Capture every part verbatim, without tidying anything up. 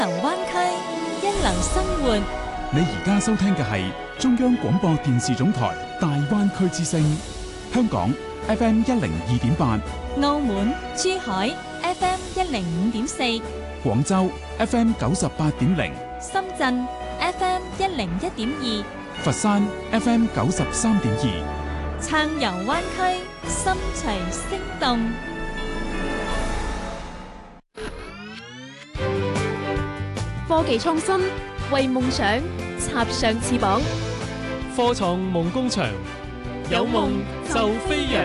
流灣區一流生活。 你而家收聽嘅係中央廣播電視總台大灣區之聲，香港 F M 一零二點八， 澳門、珠海 F M 一零五點四， 廣州 F M 九十八點零， 深圳 F M 一零一點二， 佛山 F M 九十三點二， 暢遊灣區，心隨聲動。 科技創新，為夢想插上翅膀。 科創夢工場，有夢就飛揚。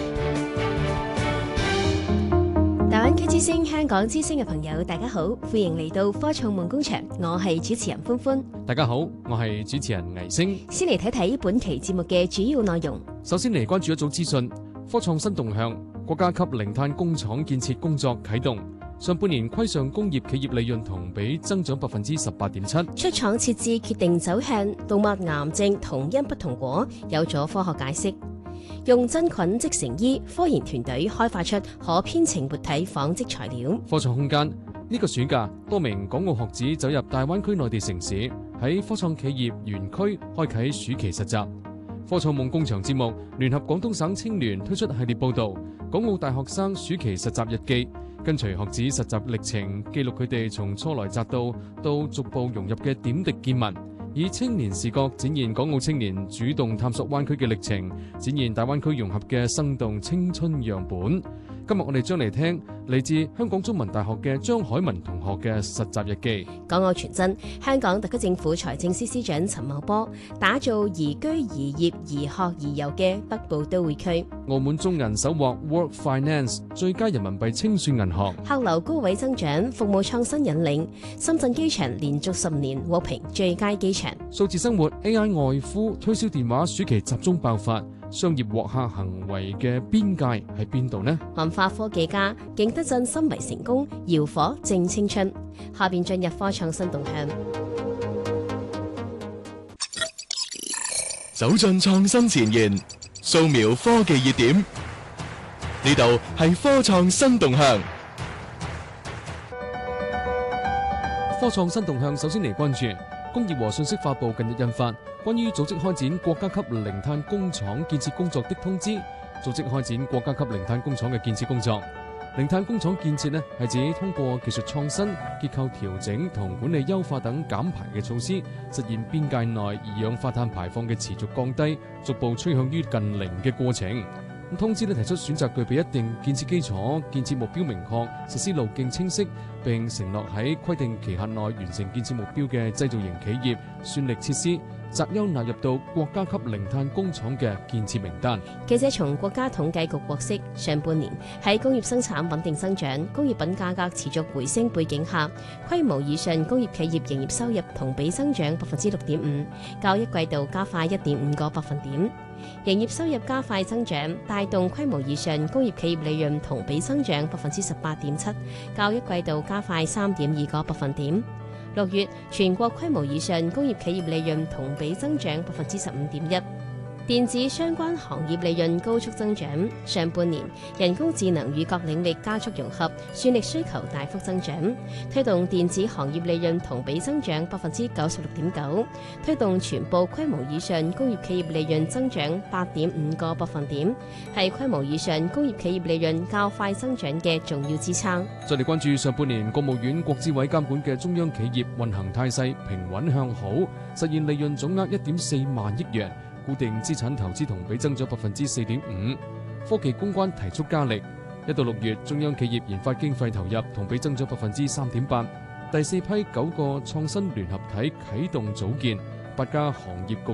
大灣區之聲、香港之聲嘅朋友，大家好，歡迎嚟到科創夢工場，我係主持人歡歡。 大家好，我係主持人倪星。 先嚟睇睇本期節目嘅主要內容。 首先嚟關注一組資訊，科創新動向，國家級零碳工廠建設工作啟動。上半年規上工業企業利潤同比增長百分之十八點七。 出廠設置決定走向，動脈癌症同因不同果，有咗科學解釋。用真菌即成醫，科研團隊開發出可編程活體紡織材料。 科創空間，呢個暑假，多名港澳學子走入大灣區內地城市，喺科創企業園區開啟暑期實習。科創夢工場節目聯合廣東省青聯推出系列報道，港澳大學生暑期實習日記，跟隨學子實習歷程，記錄佢哋從初來乍到到逐步融入嘅點滴見聞，以青年視角展現港澳青年主動探索灣區嘅歷程，展現大灣區融合嘅生動青春樣本。今日我哋將嚟聽嚟自香港中文大學嘅張海文同學嘅實習日記。 港澳傳真，香港特區政府財政司司長陳茂波打造宜居宜業宜學宜遊嘅北部都會區。 澳門中銀首獲 World Finance 最佳人民幣清算銀行。 客流高位增長，服務創新引領。深圳機場連續十年獲評最佳機場。 數字生活 A I 外呼推銷電話暑期集中爆發，商業獲客行為嘅邊界喺邊度呢？ 文化科技家景德鎮心為成功，搖火正青春。下邊進入科創新動向， 走進創新前沿，掃描科技熱點。呢度係科創新動向。 科創新動向首先嚟關注工業和信息發布近日印發關於組織開展國家級零碳工廠建設工作的通知，組織開展國家級零碳工廠嘅建設工作。零碳工廠建設呢係指通過技術創新、結構調整同管理優化等減排嘅措施，實現邊界內二氧化碳排放嘅持續降低，逐步趨向於近零嘅過程。咁通知呢提出選擇具備一定建設基礎、建設目標明確、實施路徑清晰，並承諾喺規定期限內完成建設目標嘅製造型企業、算力設施，擇優納入到國家級零碳工廠嘅建設名單。 記者從國家統計局獲悉，上半年喺工業生產穩定增長、工業品價格持續回升背景下，規模以上工業企業營業收入同比增長百分之六點五，較一季度加快一點五個百分點。營業收入加快增長，帶動規模以上工業企業利潤同比增長百分之十八點七，較一季度加快三點二個百分點。六月全國規模以上工業企業利潤同比增長百分之十五點一。電子相關行業利潤高速增長，上半年人工智能與各領域加速融合，算力需求大幅增長，推動電子行業利潤同比增長百分之九十六點九，推動全部規模以上工業企業利潤增長八點五個百分點，係規模以上工業企業利潤較快增長嘅重要支撐。 再嚟關注上半年國務院國資委監管嘅中央企業運行態勢平穩向好，實現利潤總額一點四萬億元。固定資產投資同比增長百分之四點五，科技攻關提速加力。一到六月，中央企業研發經費投入同比增長百分之三點八。第四批九個創新聯合體啟動組建，八家行業局